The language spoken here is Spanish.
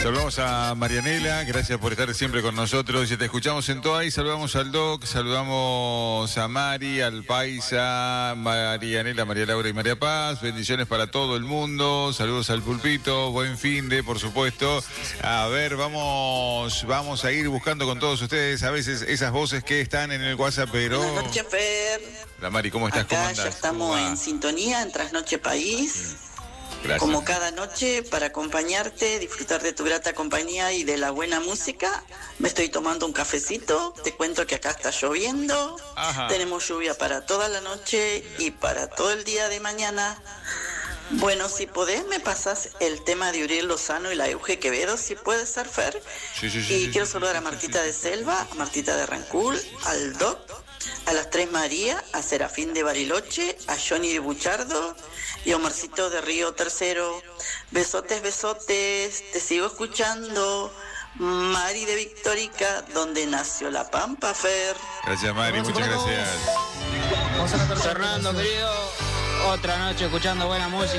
Saludamos a Marianela, gracias por estar siempre con nosotros. Y te escuchamos en Toay, saludamos al Doc, saludamos a Mari, al Paisa, Marianela, María Laura y María Paz. Bendiciones para todo el mundo, saludos al Pulpito, buen fin de, por supuesto. A ver, vamos a ir buscando con todos ustedes a veces esas voces que están en el WhatsApp, pero... Buenas noches, Fer. Hola Mari, ¿cómo estás? Acá ¿Cómo andas? ya estamos en sintonía en Trasnoche País. Gracias. Como cada noche, para acompañarte, disfrutar de tu grata compañía y de la buena música. Me estoy tomando un cafecito. Te cuento que acá está lloviendo. Ajá. Tenemos lluvia para toda la noche y para todo el día de mañana. Bueno, si podés, me pasás el tema de Uriel Lozano y la Euge Quevedo, si puede ser, Fer. Sí, Quiero saludar a Martita de Selva, a Martita de Rancul, al Doc, a las Tres María, a Serafín de Bariloche, a Johnny de Buchardo y a Omarcito de Río Tercero. Besotes, besotes, te sigo escuchando. Mari de Victorica, donde nació la Pampa, Fer. Gracias Mari, muchas gracias. Fernando, querido, otra noche escuchando buena música.